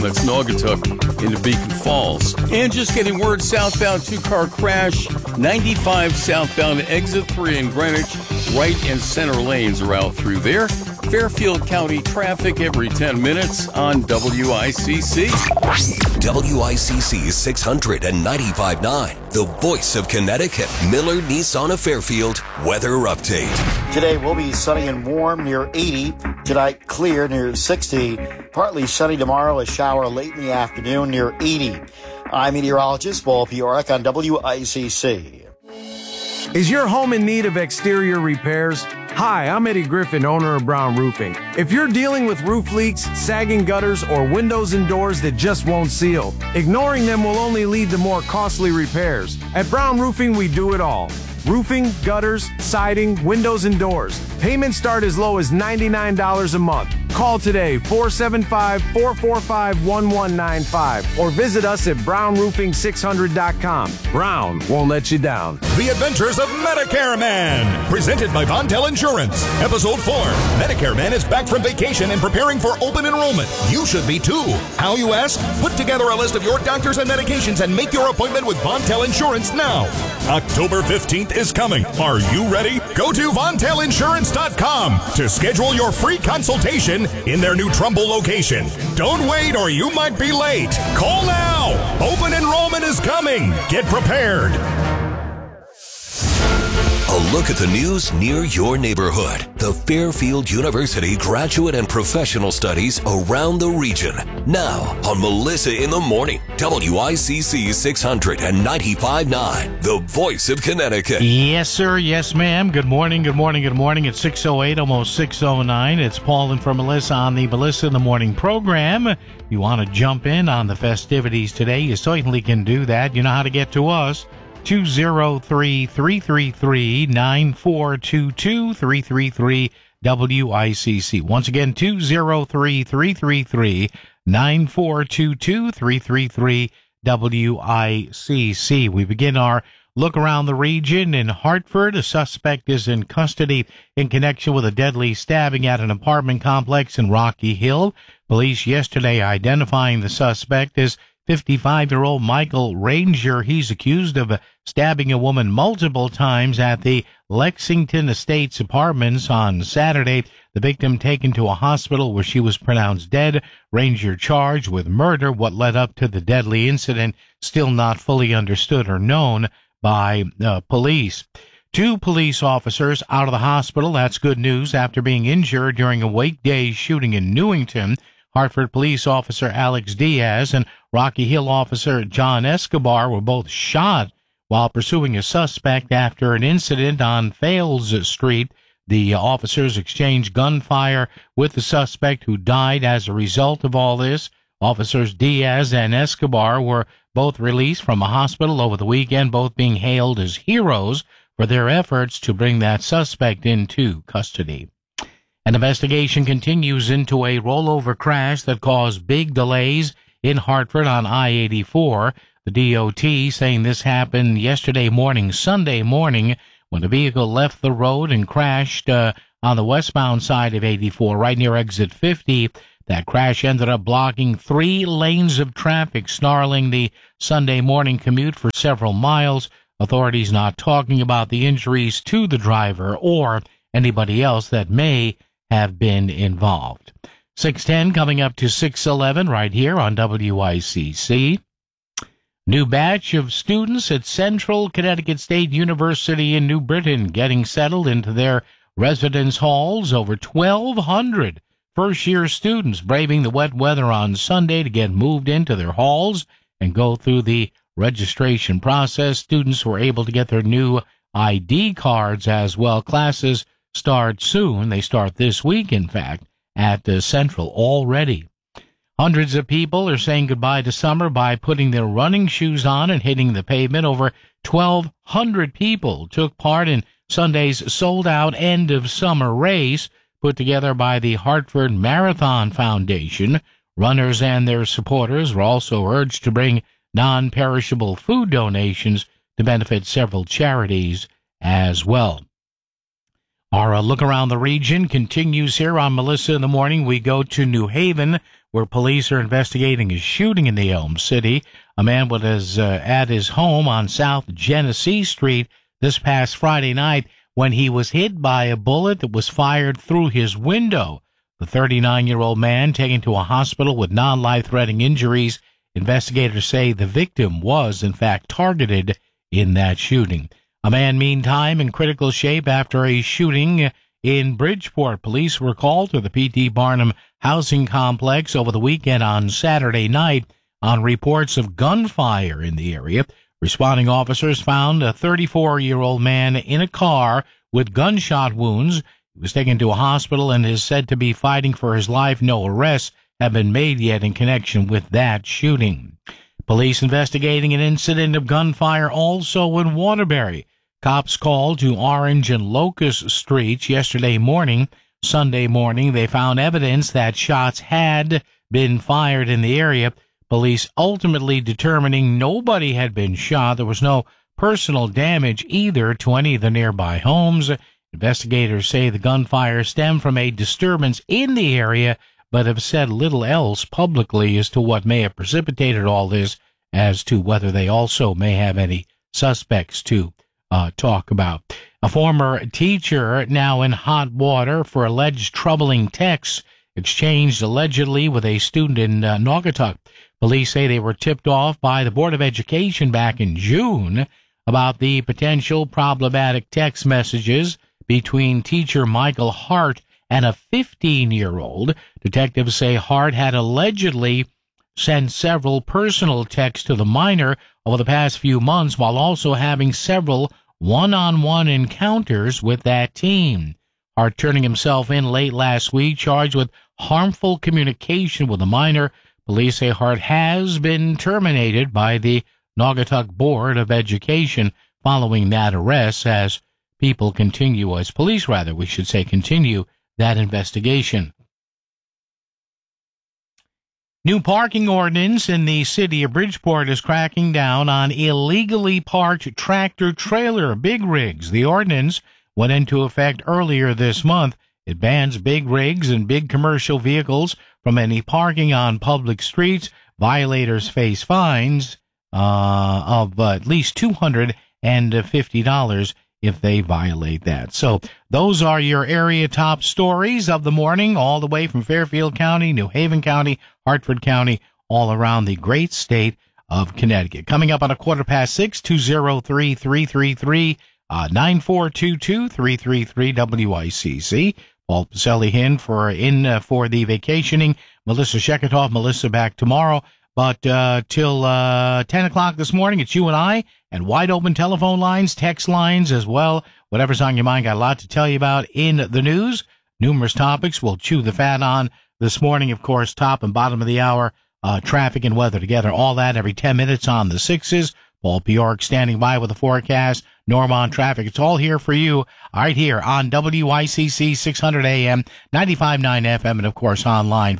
That's Naugatuck into Beacon Falls. And just getting word, southbound two-car crash, 95 southbound exit 3 in Greenwich. Right and center lanes are out through there. Fairfield County traffic every 10 minutes on WICC. WICC 695.9, the voice of Connecticut. Miller Nissan of Fairfield weather update. Today will be sunny and warm near 80. Tonight clear near 60. Partly sunny tomorrow, a shower late in the afternoon near 80. I'm meteorologist Paul Piorek on WICC. Is your home in need of exterior repairs? Hi, I'm Eddie Griffin, owner of Brown Roofing. If you're dealing with roof leaks, sagging gutters, or windows and doors that just won't seal, ignoring them will only lead to more costly repairs. At Brown Roofing, we do it all. Roofing, gutters, siding, windows, and doors. Payments start as low as $99 a month. Call today, 475-445-1195, or visit us at brownroofing600.com. Brown won't let you down. The Adventures of Medicare Man, presented by Vontel Insurance. Episode 4. Medicare Man is back from vacation and preparing for open enrollment. You should be too. How, you ask? Put together a list of your doctors and medications and make your appointment with Vontel Insurance now. October 15th is coming. Are you ready? Go to VontelInsurance.com to schedule your free consultation in their new Trumbull location. Don't wait or you might be late. Call now. Open enrollment is coming. Get prepared. A look at the news near your neighborhood. The Fairfield University Graduate and Professional Studies around the region. Now on Melissa in the Morning, WICC 695.9, the voice of Connecticut. Yes, sir. Yes, ma'am. Good morning. Good morning. Good morning. It's 6:08, almost 6:09. It's Paul and for Melissa on the Melissa in the Morning program. If you want to jump in on the festivities today, you certainly can do that. You know how to get to us. 203-333-9422, 333-WICC. Once again, 203-333-9422, 333-WICC. We begin our look around the region. In Hartford, a suspect is in custody in connection with a deadly stabbing at an apartment complex in Rocky Hill. Police yesterday identifying the suspect as 55-year-old Michael Ranger. He's accused of stabbing a woman multiple times at the Lexington Estates Apartments on Saturday. The victim taken to a hospital where she was pronounced dead. Ranger charged with murder. What led up to the deadly incident still not fully understood or known by police. 2 police officers out of the hospital. That's good news after being injured during a weekday shooting in Newington. Hartford police officer Alex Diaz and Rocky Hill officer John Escobar were both shot while pursuing a suspect after an incident on Fales Street. The officers exchanged gunfire with the suspect who died as a result of all this. Officers Diaz and Escobar were both released from a hospital over the weekend, both being hailed as heroes for their efforts to bring that suspect into custody. An investigation continues into a rollover crash that caused big delays in Hartford on I-84. The DOT saying this happened yesterday morning, Sunday morning, when a vehicle left the road and crashed on the westbound side of 84, right near exit 50. That crash ended up blocking 3 lanes of traffic, snarling the Sunday morning commute for several miles. Authorities not talking about the injuries to the driver or anybody else that may have been involved. 6:10 coming up to 6:11 right here on WICC. New batch of students at Central Connecticut State University in New Britain getting settled into their residence halls. Over 1,200 first-year students braving the wet weather on Sunday to get moved into their halls and go through the registration process. Students were able to get their new ID cards as well. Classes start soon. They start this week, in fact, at Central already. Hundreds of people are saying goodbye to summer by putting their running shoes on and hitting the pavement. Over 1,200 people took part in Sunday's sold-out end-of-summer race put together by the Hartford Marathon Foundation. Runners and their supporters were also urged to bring non-perishable food donations to benefit several charities as well. Our look around the region continues here on Melissa in the Morning. We go to New Haven, where police are investigating a shooting in the Elm City. A man was at his home on South Genesee Street this past Friday night when he was hit by a bullet that was fired through his window. The 39-year-old man taken to a hospital with non-life-threatening injuries. Investigators say the victim was, in fact, targeted in that shooting. A man, meantime, in critical shape after a shooting in Bridgeport. Police were called to the P.T. Barnum housing complex over the weekend on Saturday night on reports of gunfire in the area. Responding officers found a 34-year-old man in a car with gunshot wounds. He was taken to a hospital and is said to be fighting for his life. No arrests have been made yet in connection with that shooting. Police investigating an incident of gunfire also in Waterbury. Cops called to Orange and Locust Streets yesterday morning. Sunday morning, they found evidence that shots had been fired in the area. Police ultimately determining nobody had been shot. There was no personal damage either to any of the nearby homes. Investigators say the gunfire stemmed from a disturbance in the area, but have said little else publicly as to what may have precipitated all this, as to whether they also may have any suspects to talk about. A former teacher now in hot water for alleged troubling texts exchanged allegedly with a student in Naugatuck. Police say they were tipped off by the Board of Education back in June about the potential problematic text messages between teacher Michael Hart and a 15-year-old. Detectives say Hart had allegedly sent several personal texts to the minor over the past few months while also having several one-on-one encounters with that teen. Hart turning himself in late last week, charged with harmful communication with a minor. Police say Hart has been terminated by the Naugatuck Board of Education following that arrest as police continue that investigation. New parking ordinance in the city of Bridgeport is cracking down on illegally parked tractor-trailer big rigs. The ordinance went into effect earlier this month. It bans big rigs and big commercial vehicles from any parking on public streets. Violators face fines of at least $250 if they violate that. So those are your area top stories of the morning, all the way from Fairfield County, New Haven County, Hartford County, all around the great state of Connecticut. Coming up on 6:45, 203-333, 9422-333 WICC. Paul Pacelli in for the vacationing. Melissa Sheketoff. Melissa back tomorrow. But till 10 o'clock this morning, it's you and I, and wide open telephone lines, text lines as well. Whatever's on your mind, got a lot to tell you about in the news. Numerous topics we'll chew the fat on this morning. Of course, top and bottom of the hour, traffic and weather together. All that every 10 minutes on the 6s. Paul Bjork standing by with the forecast. Norm on traffic. It's all here for you right here on WICC 600 AM, 95.9 FM, and of course online,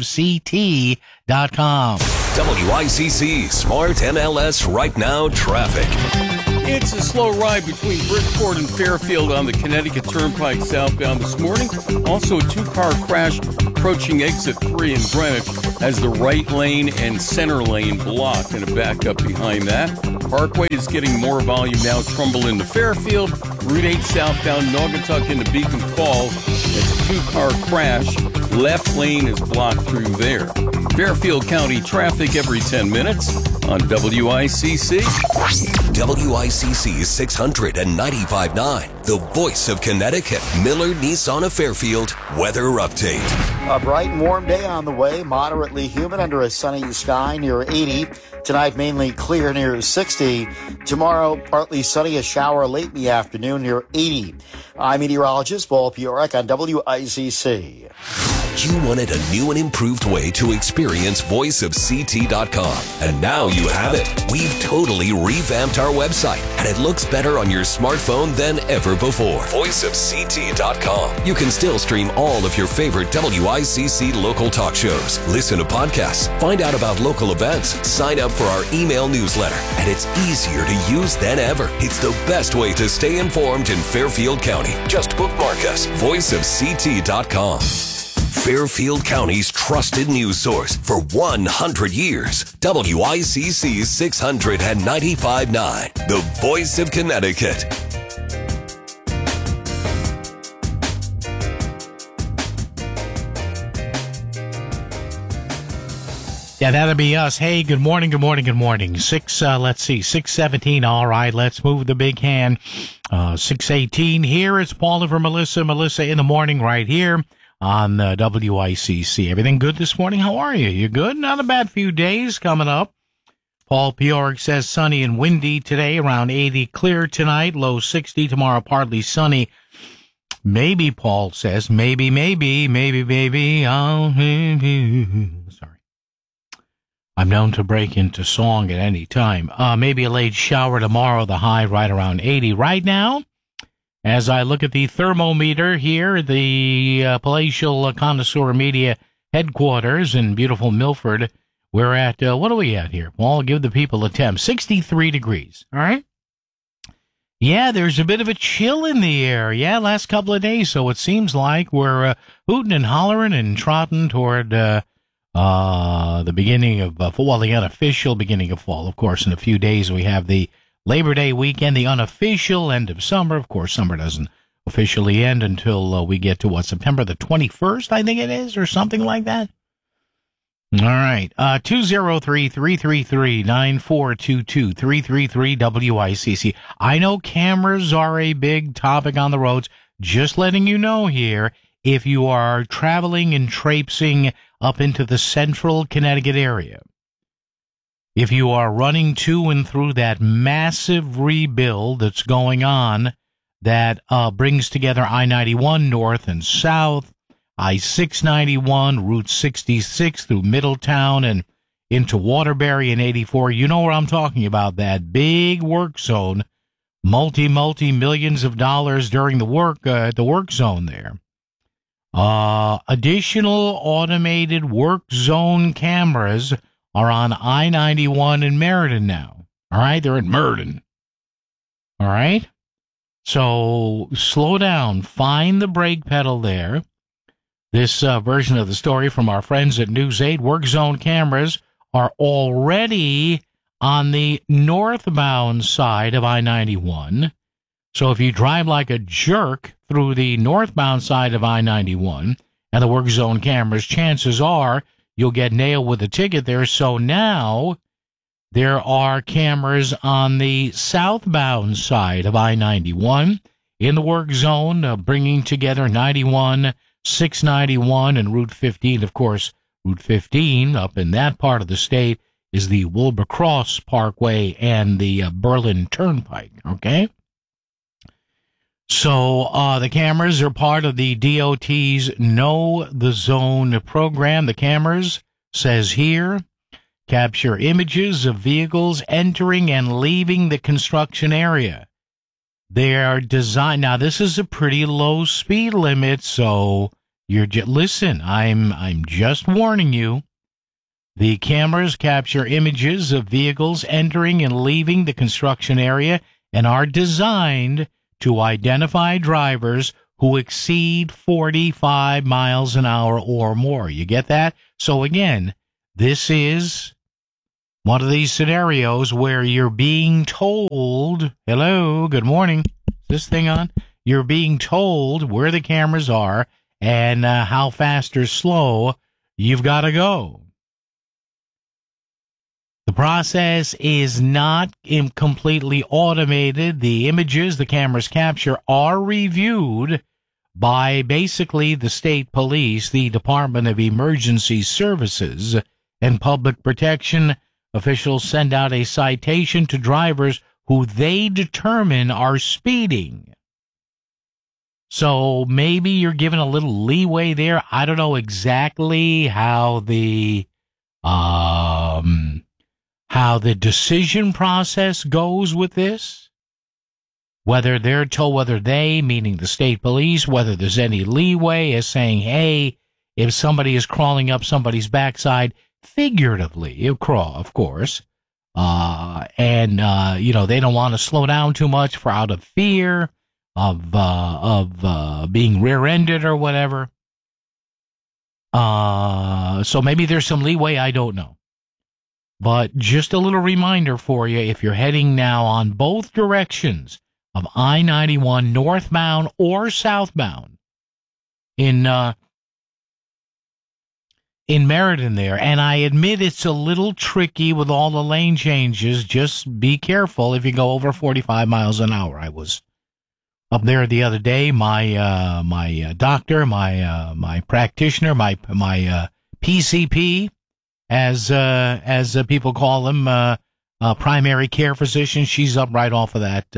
voiceofct.com. WICC Smart MLS Right Now Traffic. It's a slow ride between Bridgeport and Fairfield on the Connecticut Turnpike southbound this morning. Also, a two-car crash approaching exit 3 in Greenwich as the right lane and center lane blocked and a backup behind that. Parkway is getting more volume now. Trumbull into Fairfield. Route 8 southbound Naugatuck into Beacon Falls. It's a two-car crash. Left lane is blocked through there. Fairfield County traffic every 10 minutes on WICC. WICC 695.9, the voice of Connecticut. Miller Nissan of Fairfield weather update. A bright and warm day on the way, moderately humid under a sunny sky near 80. Tonight, mainly clear near 60. Tomorrow, partly sunny, a shower late in the afternoon near 80. I'm meteorologist Paul Bjork on WICC. You wanted a new and improved way to experience voiceofct.com, and now you have it. We've totally revamped our website, and it looks better on your smartphone than ever before. Voiceofct.com. You can still stream all of your favorite WICC local talk shows, listen to podcasts, find out about local events, sign up for our email newsletter, and it's easier to use than ever. It's the best way to stay informed in Fairfield County. Just bookmark us, voiceofct.com. Fairfield County's trusted news source for 100 years. WICC 695.9, the voice of Connecticut. Yeah, that'll be us. Hey, good morning, good morning, good morning. 6:17. All right, let's move the big hand. 6:18 here. It's Paul over Melissa. Melissa in the morning right here on WICC. Everything good this morning? How are you? You good? Not a bad few days coming up. Paul Piorg says sunny and windy today, around 80. Clear tonight, low 60. Tomorrow, partly sunny. Maybe, Paul says, maybe. Sorry. I'm known to break into song at any time. Maybe a late shower tomorrow, the high right around 80. Right now, as I look at the thermometer here, the Palatial Connoisseur Media headquarters in beautiful Milford, we're at, what are we at here? Well, I'll give the people a temp. 63 degrees, all right? Yeah, there's a bit of a chill in the air. Yeah, last couple of days, so it seems like we're hooting and hollering and trotting toward the beginning of fall, the unofficial beginning of fall. Of course, in a few days we have the Labor Day weekend, the unofficial end of summer. Of course, summer doesn't officially end until we get to September the 21st, I think it is, or something like that. All right, 203-333-9422, 333-WICC. I know cameras are a big topic on the roads. Just letting you know here, if you are traveling and traipsing up into the central Connecticut area, if you are running to and through that massive rebuild that's going on that brings together I-91 north and south, I-691, Route 66 through Middletown and into Waterbury and 84, you know where I'm talking about, that big work zone, multi-millions of dollars during the work zone there. Additional automated work zone cameras are on I-91 in Meriden now. All right, they're in Meriden. All right, so slow down, find the brake pedal there. This version of the story from our friends at News 8, work zone cameras are already on the northbound side of I-91. So if you drive like a jerk through the northbound side of I-91 and the work zone cameras, chances are you'll get nailed with a ticket there. So now there are cameras on the southbound side of I-91 in the work zone, bringing together 91, 691, and Route 15. Of course, Route 15 up in that part of the state is the Wilbur-Cross Parkway and the Berlin Turnpike, okay? So the cameras are part of the DOT's Know the Zone program. The cameras, says here, capture images of vehicles entering and leaving the construction area. They are designed, now this is a pretty low speed limit, so listen, I'm just warning you. The cameras capture images of vehicles entering and leaving the construction area and are designed to identify drivers who exceed 45 miles an hour or more. You get that? So again, this is one of these scenarios where you're being told, hello, good morning, is this thing on? You're being told where the cameras are and how fast or slow you've got to go. The process is not completely automated. The images the cameras capture are reviewed by basically the state police, the Department of Emergency Services, and Public Protection. Officials send out a citation to drivers who they determine are speeding. So maybe you're given a little leeway there. I don't know exactly how the decision process goes with this. Whether they're told, whether they, meaning the state police, whether there's any leeway as saying, hey, if somebody is crawling up somebody's backside, figuratively, of course, and they don't want to slow down too much for out of fear of being rear-ended or whatever. So maybe there's some leeway, I don't know. But just a little reminder for you, if you're heading now on both directions of I-91, northbound or southbound, in Meriden there, and I admit it's a little tricky with all the lane changes. Just be careful if you go over 45 miles an hour. I was up there the other day. My doctor, my practitioner, my PCP, as people call them, primary care physician. She's up right off of that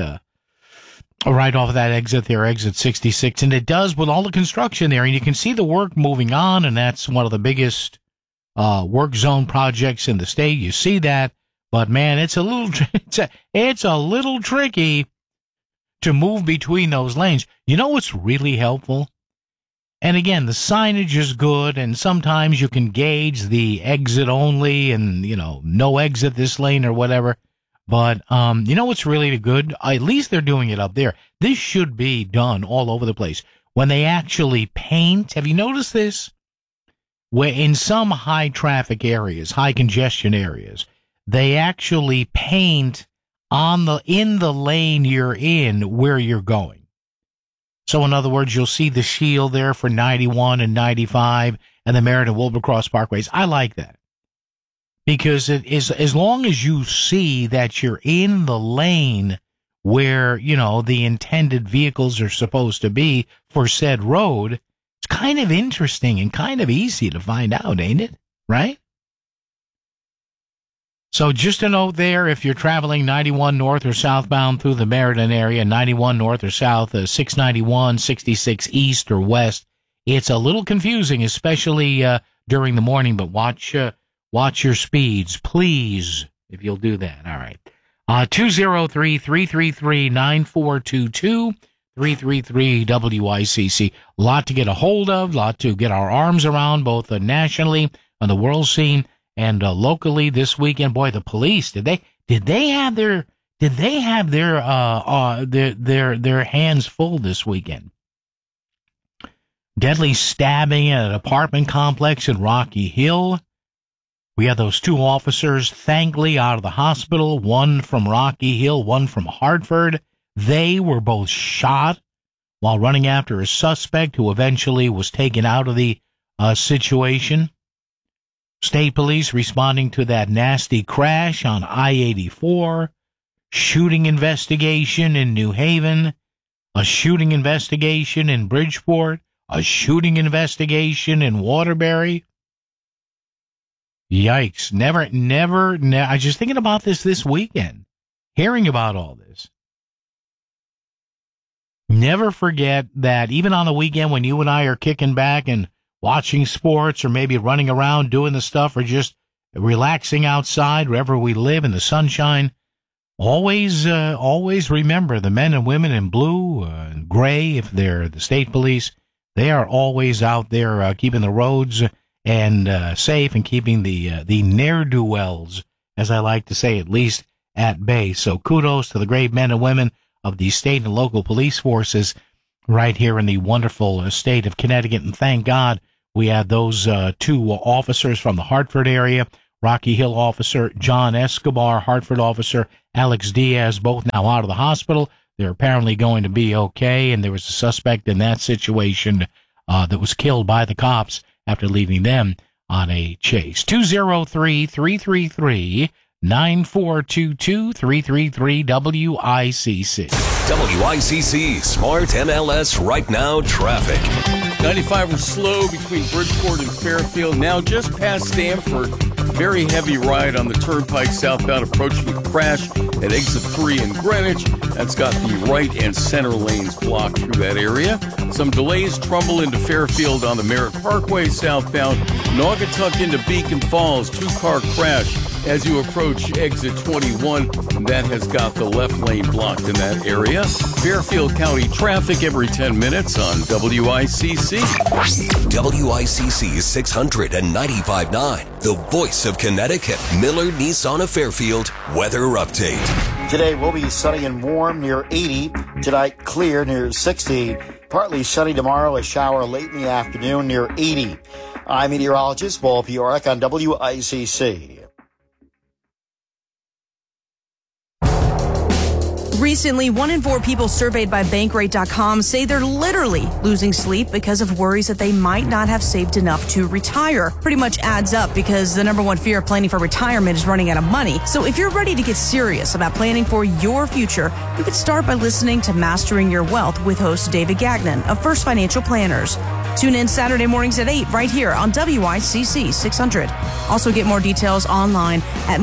exit there, exit 66. And it does with all the construction there. And you can see the work moving on. And that's one of the biggest work zone projects in the state. You see that. But man, it's a little tricky to move between those lanes. You know what's really helpful? And again, the signage is good, and sometimes you can gauge the exit only and, no exit this lane or whatever. But, you know what's really good? At least they're doing it up there. This should be done all over the place. When they actually paint, have you noticed this? Where in some high traffic areas, high congestion areas, they actually paint in the lane you're in where you're going. So in other words, you'll see the shield there for 91 and 95 and the Meriden Wilbercross Parkways. I like that. Because it is, as long as you see that you're in the lane where, the intended vehicles are supposed to be for said road, it's kind of interesting and kind of easy to find out, ain't it? Right? So just a note there, if you're traveling 91 north or southbound through the Meriden area, 91 north or south, 691, 66 east or west, it's a little confusing, especially during the morning, but watch your speeds, please, if you'll do that. All right. 203-333-9422, 333-WICC. A lot to get a hold of, a lot to get our arms around, both nationally on the world scene and locally this weekend. Boy, the police, did they have their hands full this weekend? Deadly stabbing at an apartment complex in Rocky Hill. We had those two officers, thankfully, out of the hospital, one from Rocky Hill, one from Hartford. They were both shot while running after a suspect who eventually was taken out of the situation. State police responding to that nasty crash on I-84, shooting investigation in New Haven, a shooting investigation in Bridgeport, a shooting investigation in Waterbury. Yikes. Never, I was just thinking about this weekend, hearing about all this. Never forget that even on the weekend when you and I are kicking back and watching sports or maybe running around doing the stuff or just relaxing outside wherever we live in the sunshine, always remember the men and women in blue and gray, if they're the state police, they are always out there keeping the roads and safe and keeping the ne'er-do-wells, as I like to say, at least at bay. So kudos to the great men and women of the state and local police forces right here in the wonderful state of Connecticut. And thank God we had those two officers from the Hartford area, Rocky Hill officer John Escobar, Hartford officer Alex Diaz, both now out of the hospital. They're apparently going to be okay, and there was a suspect in that situation that was killed by the cops after leaving them on a chase. 203-333-9422, 333-WICC. WICC Smart MLS Right Now Traffic. 95 was slow between Bridgeport and Fairfield. Now just past Stamford. Very heavy ride on the Turnpike southbound approaching a crash at exit 3 in Greenwich. That's got the right and center lanes blocked through that area. Some delays, Trumbull into Fairfield on the Merritt Parkway southbound. Naugatuck into Beacon Falls, two-car crash as you approach exit 21. That has got the left lane blocked in that area. Fairfield County traffic every 10 minutes on WICC. WICC 695.9, the voice of Connecticut. Miller Nissan of Fairfield weather update. Today will be sunny and warm near 80. Tonight clear near 60. Partly sunny tomorrow, a shower late in the afternoon near 80. I'm meteorologist Paul Piorek on WICC. Recently, 1 in 4 people surveyed by Bankrate.com say they're literally losing sleep because of worries that they might not have saved enough to retire. Pretty much adds up because the number one fear of planning for retirement is running out of money. So if you're ready to get serious about planning for your future, you could start by listening to Mastering Your Wealth with host David Gagnon of First Financial Planners. Tune in Saturday mornings at 8 right here on WICC 600. Also get more details online at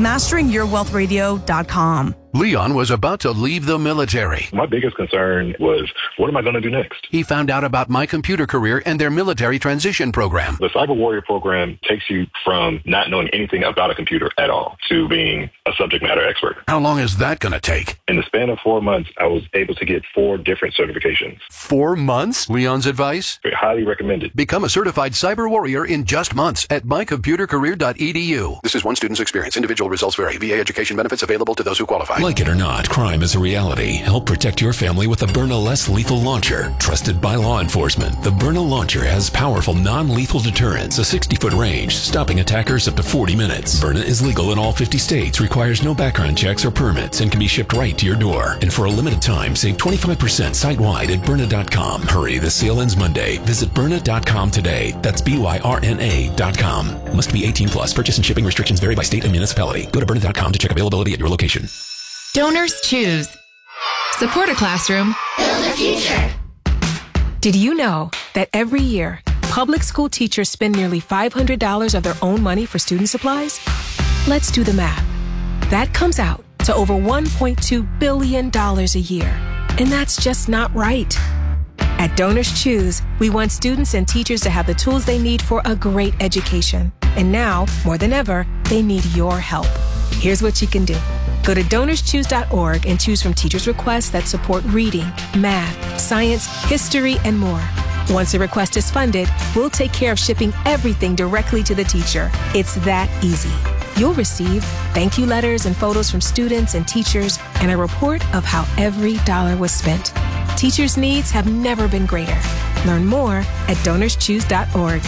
masteringyourwealthradio.com. Leon was about to leave the military. My biggest concern was, what am I going to do next? He found out about My Computer Career and their military transition program. The Cyber Warrior program takes you from not knowing anything about a computer at all to being a subject matter expert. How long is that going to take? In the span of 4 months, I was able to get 4 different certifications. 4 months? Leon's advice? Highly recommended. Become a certified cyber warrior in just months at mycomputercareer.edu. This is one student's experience. Individual results vary. VA education benefits available to those who qualify. Like it or not, crime is a reality. Help protect your family with the Byrna Less Lethal Launcher. Trusted by law enforcement, the Byrna Launcher has powerful non-lethal deterrence, a 60-foot range, stopping attackers up to 40 minutes. Byrna is legal in all 50 states, requires no background checks or permits, and can be shipped right to your door. And for a limited time, save 25% site-wide at Byrna.com. Hurry, the sale ends Monday. Visit Byrna.com today. That's BYRNA.com. Must be 18 plus. Purchase and shipping restrictions vary by state and municipality. Go to Byrna.com to check availability at your location. Donors choose. Support a classroom. Build a future. Did you know that every year, public school teachers spend nearly $500 of their own money for student supplies? Let's do the math. That comes out to over $1.2 billion a year. And that's just not right. At Donors Choose, we want students and teachers to have the tools they need for a great education. And now, more than ever, they need your help. Here's what you can do. Go to DonorsChoose.org and choose from teachers' requests that support reading, math, science, history, and more. Once a request is funded, we'll take care of shipping everything directly to the teacher. It's that easy. You'll receive thank you letters and photos from students and teachers and a report of how every dollar was spent. Teachers' needs have never been greater. Learn more at DonorsChoose.org.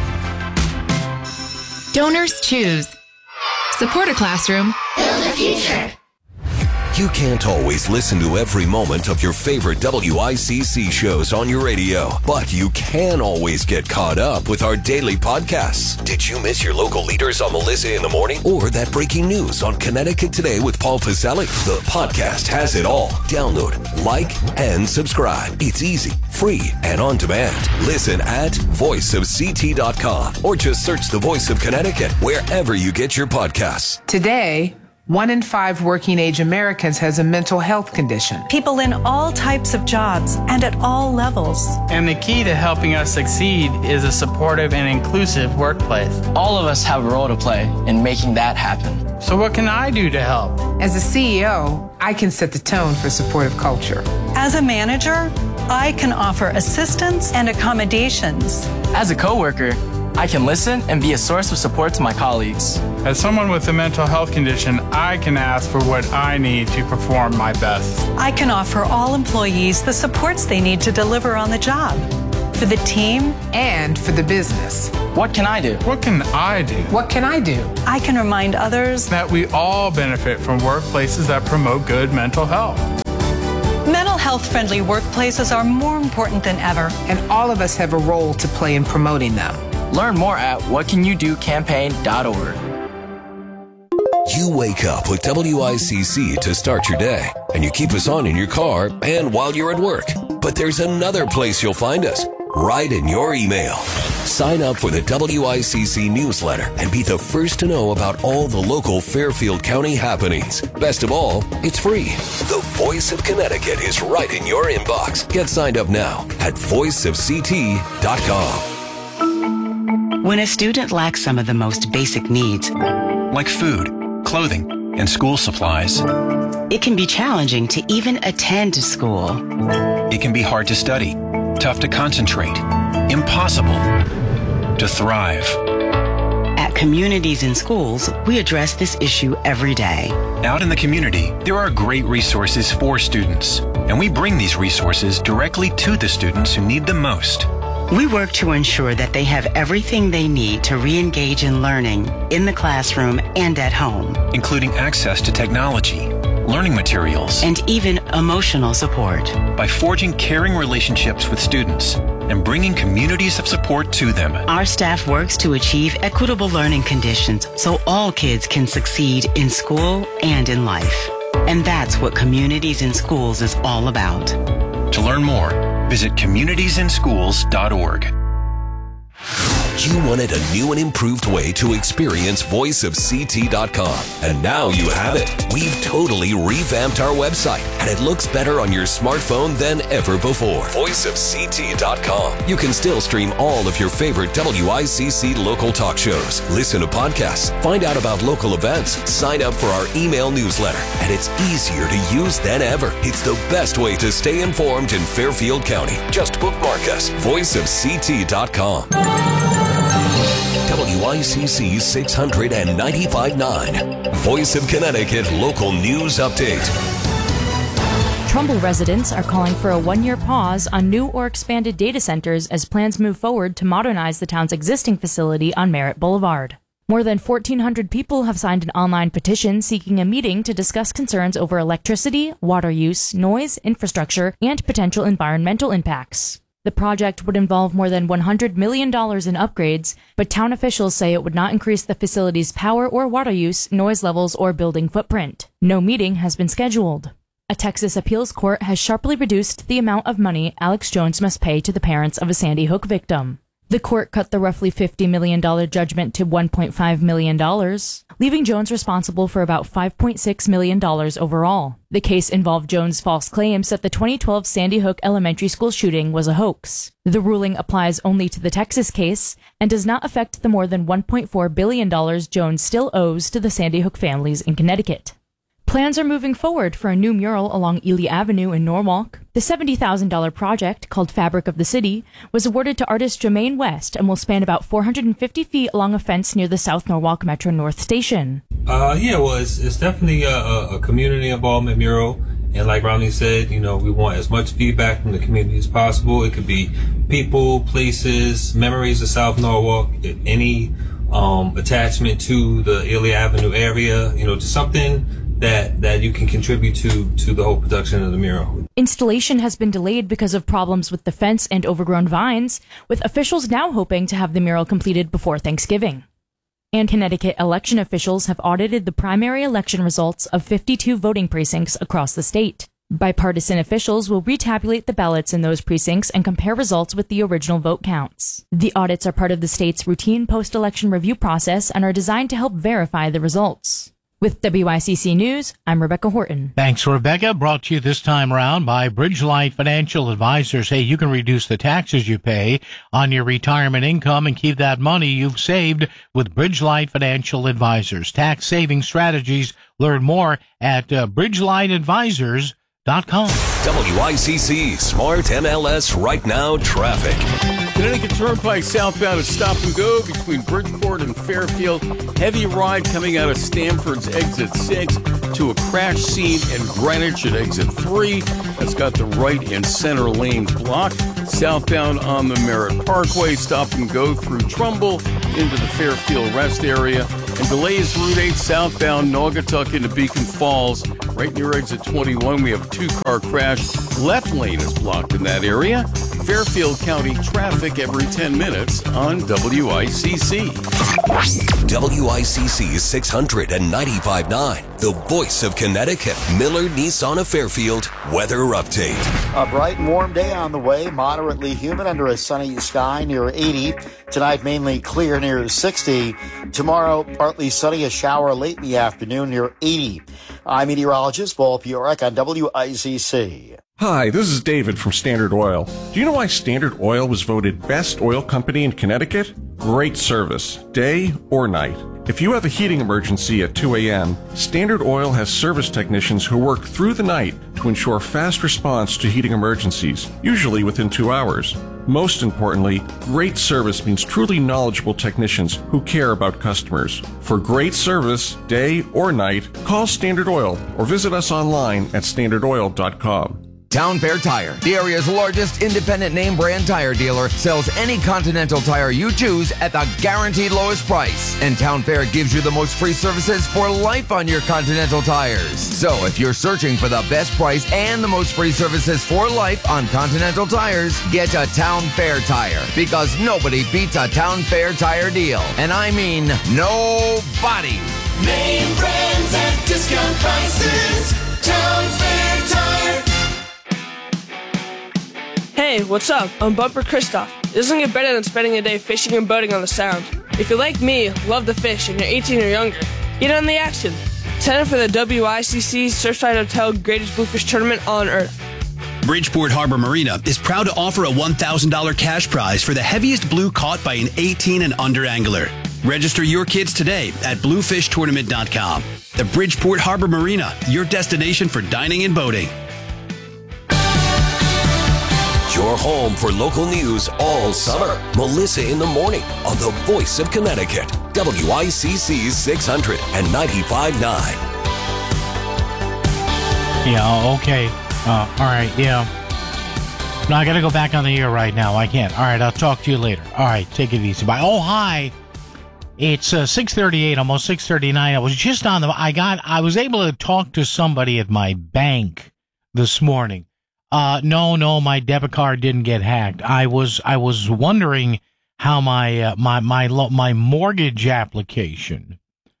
Donors choose. Support a classroom. Build a future. You can't always listen to every moment of your favorite WICC shows on your radio, but you can always get caught up with our daily podcasts. Did you miss your local leaders on Melissa in the Morning? Or that breaking news on Connecticut Today with Paul Pacelli? The podcast has it all. Download, like, and subscribe. It's easy, free, and on demand. Listen at voiceofct.com or just search the Voice of Connecticut wherever you get your podcasts. Today, 1 in 5 working-age Americans has a mental health condition. People in all types of jobs and at all levels. And the key to helping us succeed is a supportive and inclusive workplace. All of us have a role to play in making that happen. So what can I do to help? As a CEO, I can set the tone for supportive culture. As a manager, I can offer assistance and accommodations. As a coworker, I can listen and be a source of support to my colleagues. As someone with a mental health condition, I can ask for what I need to perform my best. I can offer all employees the supports they need to deliver on the job. For the team and for the business. What can I do? What can I do? What can I do? I can remind others that we all benefit from workplaces that promote good mental health. Mental health-friendly workplaces are more important than ever. And all of us have a role to play in promoting them. Learn more at whatcanyoudocampaign.org. You wake up with WICC to start your day, and you keep us on in your car and while you're at work. But there's another place you'll find us, right in your email. Sign up for the WICC newsletter and be the first to know about all the local Fairfield County happenings. Best of all, it's free. The Voice of Connecticut is right in your inbox. Get signed up now at voiceofct.com. When a student lacks some of the most basic needs, like food, clothing, and school supplies, it can be challenging to even attend school. It can be hard to study, tough to concentrate, impossible to thrive. At Communities in Schools, we address this issue every day. Out in the community, there are great resources for students, and we bring these resources directly to the students who need them most. We work to ensure that they have everything they need to re-engage in learning in the classroom and at home, including access to technology, learning materials, and even emotional support. By forging caring relationships with students and bringing communities of support to them, our staff works to achieve equitable learning conditions so all kids can succeed in school and in life. And that's what Communities in Schools is all about. To learn more, visit communitiesinschools.org. You wanted a new and improved way to experience voiceofct.com, and now you have it. We've totally revamped our website, and it looks better on your smartphone than ever before. Voiceofct.com. You can still stream all of your favorite WICC local talk shows, listen to podcasts, find out about local events, sign up for our email newsletter, and it's easier to use than ever. It's the best way to stay informed in Fairfield County. Just bookmark us. Voiceofct.com. WICC 695.9. Voice of Connecticut local news update. Trumbull residents are calling for a one-year pause on new or expanded data centers as plans move forward to modernize the town's existing facility on Merritt Boulevard. More than 1,400 people have signed an online petition seeking a meeting to discuss concerns over electricity, water use, noise, infrastructure, and potential environmental impacts. The project would involve more than $100 million in upgrades, but town officials say it would not increase the facility's power or water use, noise levels, or building footprint. No meeting has been scheduled. A Texas appeals court has sharply reduced the amount of money Alex Jones must pay to the parents of a Sandy Hook victim. The court cut the roughly $50 million judgment to $1.5 million, leaving Jones responsible for about $5.6 million overall. The case involved Jones' false claims that the 2012 Sandy Hook Elementary School shooting was a hoax. The ruling applies only to the Texas case and does not affect the more than $1.4 billion Jones still owes to the Sandy Hook families in Connecticut. Plans are moving forward for a new mural along Ely Avenue in Norwalk. The $70,000 project, called Fabric of the City, was awarded to artist Jermaine West and will span about 450 feet along a fence near the South Norwalk Metro North Station. It's definitely a community involvement mural. And like Romney said, we want as much feedback from the community as possible. It could be people, places, memories of South Norwalk, any attachment to the Ely Avenue area, just something that you can contribute to the whole production of the mural. Installation has been delayed because of problems with the fence and overgrown vines, with officials now hoping to have the mural completed before Thanksgiving. And Connecticut election officials have audited the primary election results of 52 voting precincts across the state. Bipartisan officials will retabulate the ballots in those precincts and compare results with the original vote counts. The audits are part of the state's routine post-election review process and are designed to help verify the results. With WICC News, I'm Rebecca Horton. Thanks, Rebecca. Brought to you this time around by Bridgelight Financial Advisors. Hey, you can reduce the taxes you pay on your retirement income and keep that money you've saved with Bridgelight Financial Advisors. Tax saving strategies. Learn more at bridgelightadvisors.com. WICC Smart MLS Right Now Traffic. Connecticut Turnpike southbound is stop and go between Bridgeport and Fairfield. Heavy ride coming out of Stamford's exit 6 to a crash scene in Greenwich at exit 3. That's got the right and center lanes blocked. Southbound on the Merritt Parkway, stop and go through Trumbull into the Fairfield rest area. And delays Route 8 southbound Naugatuck into Beacon Falls. Right near exit 21, we have a two-car crash. Left lane is blocked in that area. Fairfield County traffic every 10 minutes on WICC. WICC 695.9, the voice of Connecticut. Miller Nissan of Fairfield weather update. A bright and warm day on the way, moderately humid under a sunny sky near 80. Tonight mainly clear near 60. Tomorrow partly sunny, a shower late in the afternoon near 80. I'm meteorologist Paul Piorek on WICC. Hi, this is David from Standard Oil. Do you know why Standard Oil was voted best oil company in Connecticut? Great service, day or night. If you have a heating emergency at 2 a.m., Standard Oil has service technicians who work through the night to ensure fast response to heating emergencies, usually within 2 hours. Most importantly, great service means truly knowledgeable technicians who care about customers. For great service, day or night, call Standard Oil or visit us online at standardoil.com. Town Fair Tire, the area's largest independent name brand tire dealer, sells any Continental tire you choose at the guaranteed lowest price. And Town Fair gives you the most free services for life on your Continental tires. So if you're searching for the best price and the most free services for life on Continental tires, get a Town Fair Tire, because nobody beats a Town Fair Tire deal. And I mean nobody. Name brands at discount prices. Town Fair Tire. Hey, what's up? I'm Bumper Christoph. It doesn't get better than spending a day fishing and boating on the Sound. If you're like me, love to fish, and you're 18 or younger, get on the action. Sign up for the WICC Surfside Hotel Greatest Bluefish Tournament on Earth. Bridgeport Harbor Marina is proud to offer a $1,000 cash prize for the heaviest blue caught by an 18 and under angler. Register your kids today at bluefishtournament.com. The Bridgeport Harbor Marina, your destination for dining and boating. Your home for local news all summer. Melissa in the Morning on the Voice of Connecticut. WICC 600 and 95.9. Yeah, okay. All right, yeah. No, I got to go back on the air right now. I can't. All right, I'll talk to you later. All right, take it easy. Bye. Oh, hi. It's 6:38, almost 6:39. I was just on the... I was able to talk to somebody at my bank this morning. No, my debit card didn't get hacked. I was wondering how my mortgage application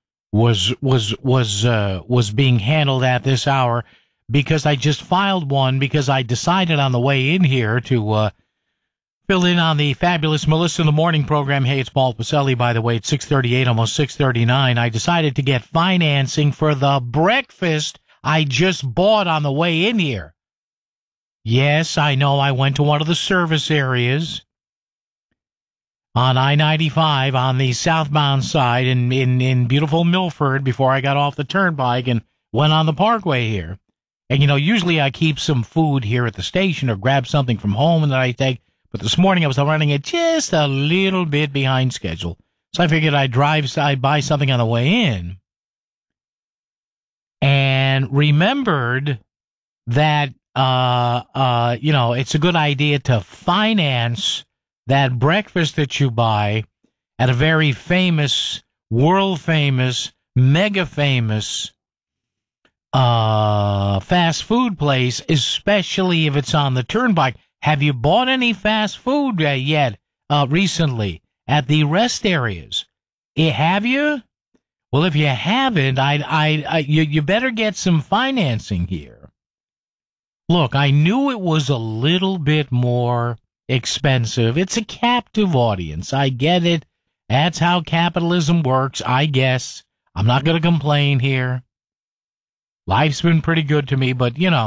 was being handled at this hour, because I just filed one because I decided on the way in here to fill in on the fabulous Melissa in the Morning program. Hey, it's Paul Pacelli, by the way. It's 6:38, almost 6:39. I decided to get financing for the breakfast I just bought on the way in here. Yes, I know. I went to one of the service areas on I-95 on the southbound side in beautiful Milford before I got off the turnpike and went on the parkway here. And, usually I keep some food here at the station or grab something from home and then I take. But this morning I was running it just a little bit behind schedule. So I figured I'd buy something on the way in. And remembered that it's a good idea to finance that breakfast that you buy at a very famous, world famous, mega famous fast food place, especially if it's on the turnpike. Have you bought any fast food yet recently at the rest areas? Have you? Well, if you haven't, you better get some financing here. Look, I knew it was a little bit more expensive. It's a captive audience. I get it. That's how capitalism works, I guess. I'm not going to complain here. Life's been pretty good to me, but, here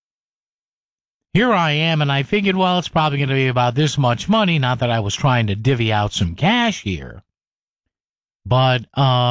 I am, and I figured, well, it's probably going to be about this much money. Not that I was trying to divvy out some cash here. But,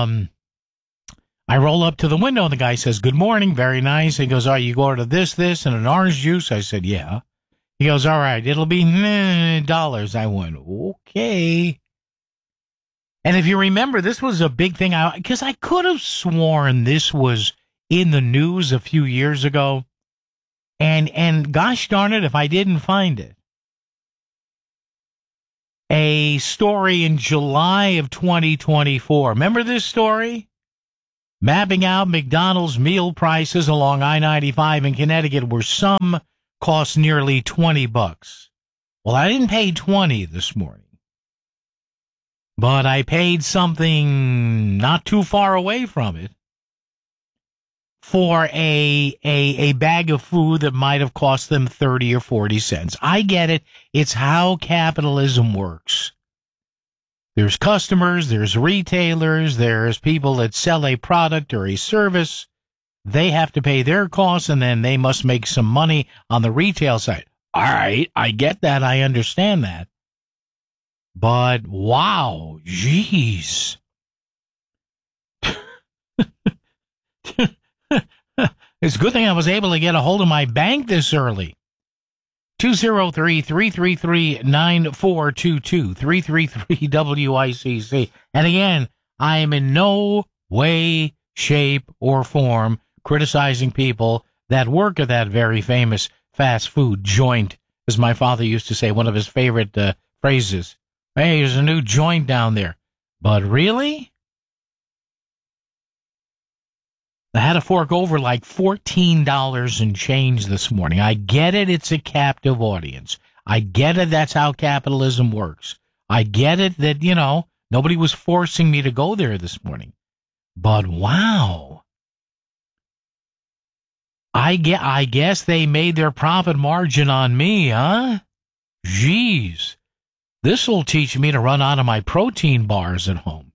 I roll up to the window, and the guy says, good morning, very nice. He goes, all right, you order this, and an orange juice? I said, yeah. He goes, all right, it'll be $9. I went, okay. And if you remember, this was a big thing, because I could have sworn this was in the news a few years ago, and gosh darn it if I didn't find it. A story in July of 2024. Remember this story? Mapping out McDonald's meal prices along I-95 in Connecticut, where some cost nearly $20. Well, I didn't pay $20 this morning, but I paid something not too far away from it for a bag of food that might have cost them 30 or 40 cents. I get it. It's how capitalism works. There's customers, there's retailers, there's people that sell a product or a service. They have to pay their costs, and then they must make some money on the retail side. All right, I get that. I understand that. But, wow, geez. It's a good thing I was able to get a hold of my bank this early. 203-333-9422, 333-WICC. And again, I am in no way, shape, or form criticizing people that work at that very famous fast food joint, as my father used to say, one of his favorite phrases. Hey, there's a new joint down there. But really? I had to fork over like $14 and change this morning. I get it, it's a captive audience. I get it, that's how capitalism works. I get it that, nobody was forcing me to go there this morning. But wow. I guess they made their profit margin on me, huh? Jeez. This'll teach me to run out of my protein bars at home.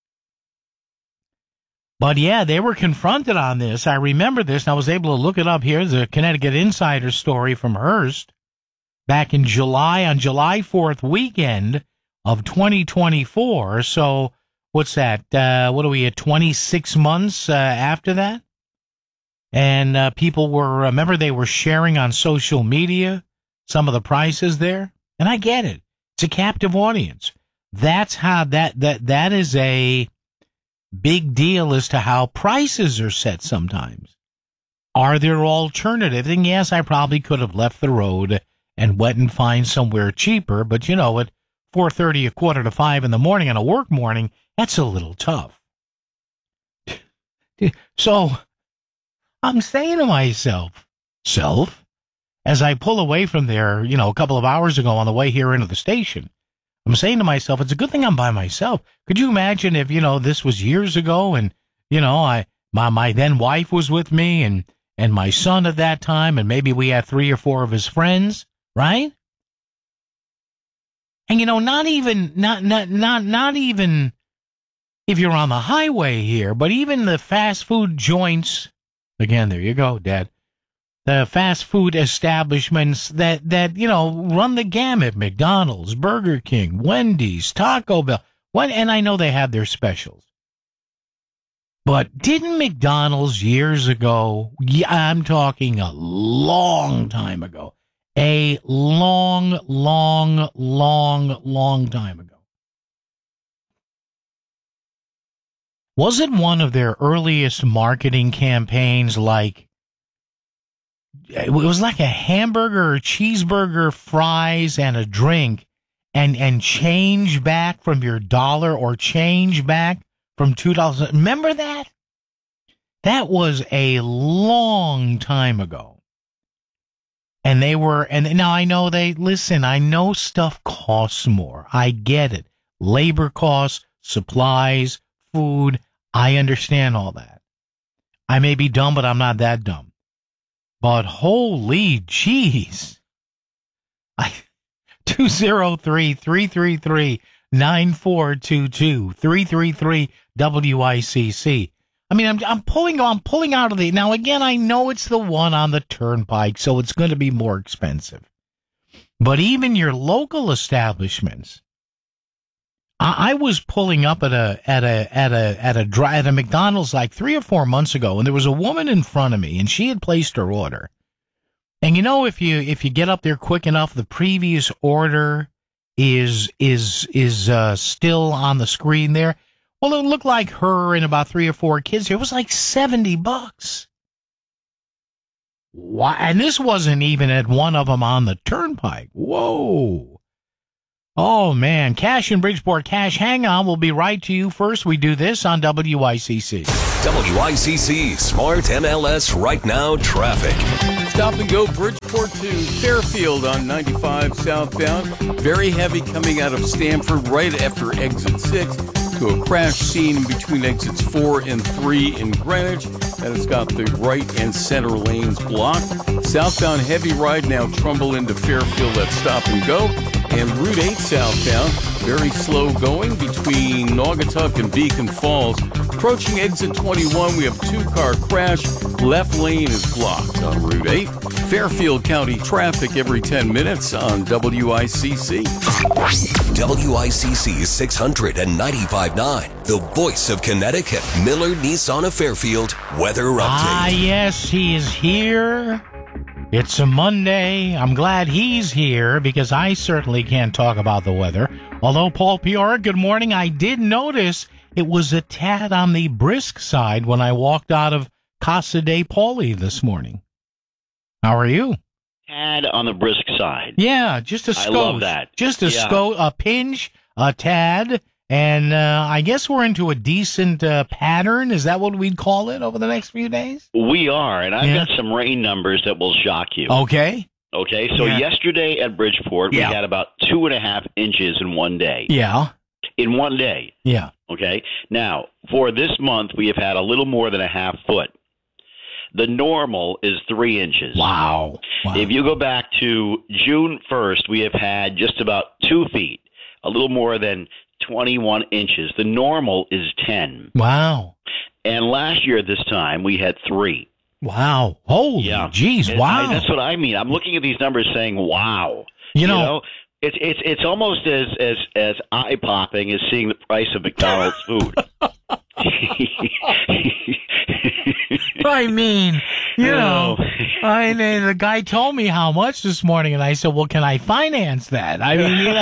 But yeah, they were confronted on this. I remember this, and I was able to look it up here. The Connecticut Insider story from Hearst back in July, on July 4th weekend of 2024. So what's that? What are we at, 26 months after that? And people were, remember, they were sharing on social media some of the prices there. And I get it. It's a captive audience. That's how that is a big deal as to how prices are set sometimes. Are there alternatives? And yes, I probably could have left the road and went and find somewhere cheaper, but at 4:30, a quarter to 5 in the morning on a work morning, that's a little tough. So I'm saying to myself, as I pull away from there, a couple of hours ago on the way here into the station, I'm saying to myself, it's a good thing I'm by myself. Could you imagine if, this was years ago and, my then wife was with me and my son at that time, and maybe we had 3 or 4 of his friends, right? And, not even if you're on the highway here, but even the fast food joints, again, there you go, Dad. The fast food establishments that run the gamut, McDonald's, Burger King, Wendy's, Taco Bell, and I know they have their specials. But didn't McDonald's years ago, I'm talking a long time ago, a long time ago, was it one of their earliest marketing campaigns it was like a hamburger or cheeseburger, fries, and a drink, and change back from your $1 or change back from $2. Remember that? That was a long time ago. And now I know I know stuff costs more. I get it. Labor costs, supplies, food. I understand all that. I may be dumb, but I'm not that dumb. But holy jeez. 203-333-9422, 333-WICC. I mean, I'm pulling out of now again, I know it's the one on the turnpike, so it's going to be more expensive. But even your local establishments, I was pulling up at a McDonald's like 3 or 4 months ago, and there was a woman in front of me, and she had placed her order. And if you get up there quick enough, the previous order is still on the screen there. Well, it looked like her and about 3 or 4 kids here. It was like $70. Why? And this wasn't even at one of them on the turnpike. Whoa. Oh, man. Cash in Bridgeport. Cash, hang on. We'll be right to you. First, we do this on WICC. WICC Smart MLS Right Now Traffic. Stop and go Bridgeport to Fairfield on 95 southbound. Very heavy coming out of Stamford right after exit 6 to a crash scene between exits 4 and 3 in Greenwich. That has got the right and center lanes blocked. Southbound heavy ride now Trumbull into Fairfield at Stop and Go. And Route 8 southbound, very slow going between Naugatuck and Beacon Falls. Approaching exit 21, we have a 2-car crash. Left lane is blocked on Route 8. Fairfield County traffic every 10 minutes on WICC. WICC 695.9, the voice of Connecticut. Miller Nissan of Fairfield weather update. Ah, yes, he is here. It's a Monday. I'm glad he's here because I certainly can't talk about the weather. Although, Paul Piora, good morning. I did notice it was a tad on the brisk side when I walked out of Casa de Pauli this morning. How are you? tad on the brisk side. Yeah, just a skosh. I love that. Just a pinch, a tad, and I guess we're into a decent pattern. Is that what we'd call it over the next few days? We are, and I've got some rain numbers that will shock you. Okay. Okay, so yesterday at Bridgeport, we had about 2.5 inches in one day. Yeah. In one day. Yeah. Okay. Now, for this month, we have had a little more than a half foot. The normal is 3 inches. Wow. If you go back to June 1st, we have had just about 2 feet, a little more than 21 inches. The normal is 10. Wow. And last year at this time, we had 3. Wow. Holy jeez, wow. That's what I mean. I'm looking at these numbers saying, wow. You know it's almost as eye-popping as seeing the price of McDonald's food. I mean, the guy told me how much this morning, and I said, well, can I finance that? I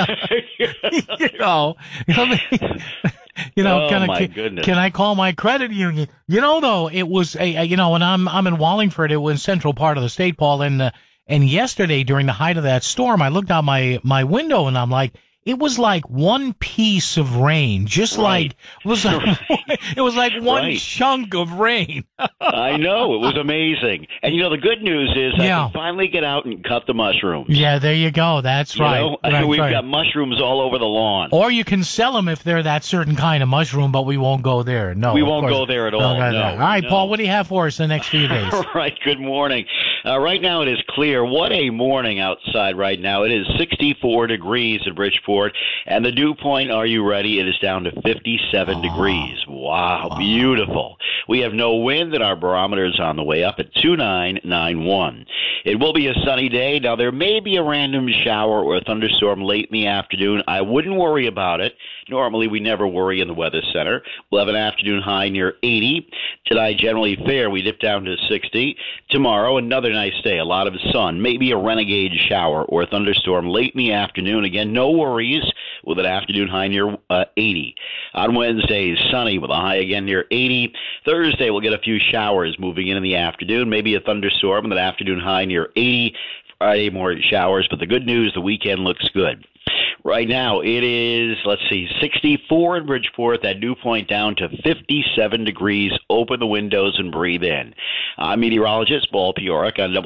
mean, can I call my credit union? Though, it was and I'm in Wallingford. It was central part of the state, Paul, and yesterday during the height of that storm, I looked out my window and I'm like, it was like one piece of rain, just like it was like one chunk of rain. I know, it was amazing. And the good news is I can finally get out and cut the mushrooms. Yeah, there you go. That's right. We've got mushrooms all over the lawn. Or you can sell them if they're that certain kind of mushroom, but we won't go there. No, we won't go there at all. No. All right, Paul, what do you have for us the next few days? All right, good morning. Right now it is clear. What a morning outside right now. It is 64 degrees at Bridgeport. And the dew point, are you ready? It is down to 57 degrees. Wow, beautiful. We have no wind, and our barometer is on the way up at 2991. It will be a sunny day. Now, there may be a random shower or a thunderstorm late in the afternoon. I wouldn't worry about it. Normally, we never worry in the Weather Center. We'll have an afternoon high near 80. Tonight, generally fair. We dip down to 60. Tomorrow, another nice day. A lot of sun. Maybe a renegade shower or a thunderstorm late in the afternoon. Again, no worries, with an afternoon high near 80. On Wednesday, sunny with a high again near 80. Thursday, we'll get a few showers moving in the afternoon. Maybe a thunderstorm with an afternoon high near 80. Friday, more showers. But the good news, the weekend looks good. Right now, it is, 64 in Bridgeport. That dew point down to 57 degrees. Open the windows and breathe in. I'm meteorologist Paul Piorik on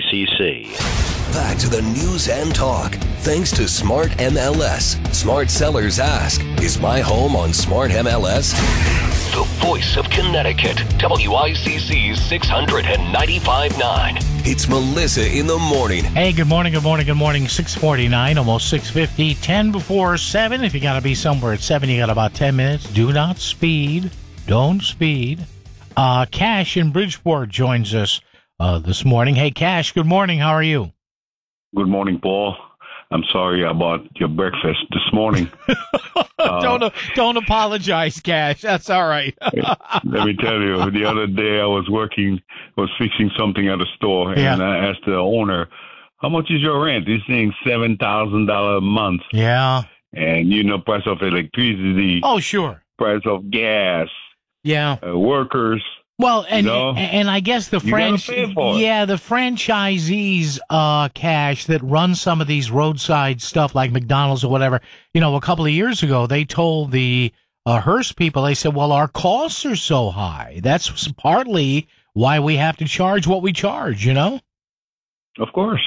WICC. Back to the news and talk. Thanks to Smart MLS. Smart sellers ask, is my home on Smart MLS? The voice of Connecticut. WICC's 695.9. It's Melissa in the morning. Hey, good morning. 6:49, almost 6:50, 10 before 7. If you got to be somewhere at 7, you got about 10 minutes. Do not speed. Don't speed. Cash in Bridgeport joins us this morning. Hey, Cash, good morning. How are you? Good morning, Paul. I'm sorry about your breakfast this morning. Don't apologize, Cash. That's all right. Let me tell you, the other day I was fixing something at a store, and I asked the owner, how much is your rent? He's saying $7,000 a month. Yeah. And, price of electricity. Oh, sure. Price of gas. Yeah. Workers. Well, and I guess the franchisees, Cash, that run some of these roadside stuff like McDonald's or whatever, a couple of years ago, they told the Hearst people, they said, well, our costs are so high. That's partly why we have to charge what we charge, Of course.